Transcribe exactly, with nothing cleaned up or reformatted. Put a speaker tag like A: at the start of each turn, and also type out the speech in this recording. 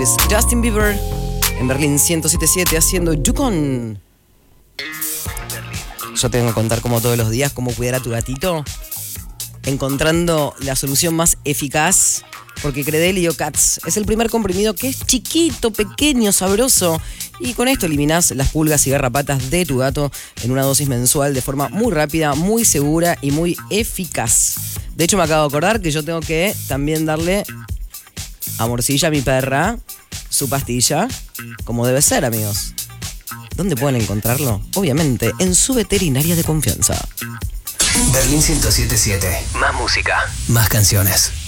A: Es Justin Bieber en Berlín ciento siete punto siete haciendo Yukon. Yo tengo que contar como todos los días cómo cuidar a tu gatito, encontrando la solución más eficaz, porque Credelio Cats es el primer comprimido que es chiquito, pequeño, sabroso, y con esto eliminás las pulgas y garrapatas de tu gato en una dosis mensual de forma muy rápida, muy segura y muy eficaz. De hecho, me acabo de acordar que yo tengo que también darle a Morcilla, mi perra, su pastilla, como debe ser, amigos. ¿Dónde pueden encontrarlo? Obviamente, en su veterinaria de confianza.
B: Berlín ciento siete punto siete. Más música, más canciones.